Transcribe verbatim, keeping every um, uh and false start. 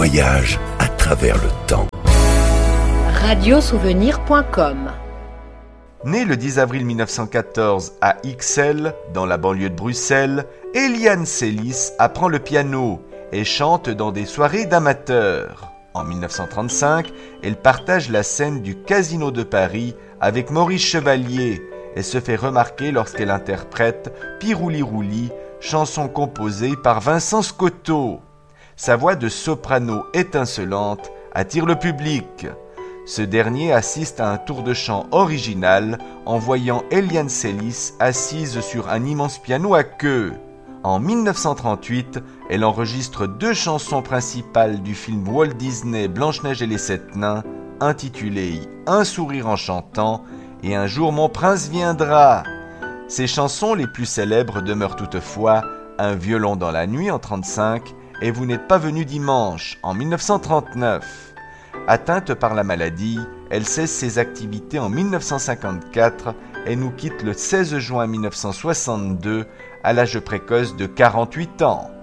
voyage à travers le temps. radio souvenir point com. Née le dix avril mille neuf cent quatorze à Ixelles, dans la banlieue de Bruxelles, Eliane Celis apprend le piano et chante dans des soirées d'amateurs. En mille neuf cent trente-cinq, elle partage la scène du Casino de Paris avec Maurice Chevalier et se fait remarquer lorsqu'elle interprète Pirouli Rouli, chanson composée par Vincent Scotto. Sa voix de soprano étincelante attire le public. Ce dernier assiste à un tour de chant original en voyant Eliane Celis assise sur un immense piano à queue. En mille neuf cent trente-huit, elle enregistre deux chansons principales du film Walt Disney Blanche-Neige et les Sept Nains, intitulées Un sourire en chantant et Un jour mon prince viendra. Ses chansons les plus célèbres demeurent toutefois Un violon dans la nuit en trente-cinq et Vous n'êtes pas venu dimanche en mille neuf cent trente-neuf. Atteinte par la maladie, elle cesse ses activités en mille neuf cent cinquante-quatre et nous quitte le seize juin mille neuf cent soixante-deux à l'âge précoce de quarante-huit ans.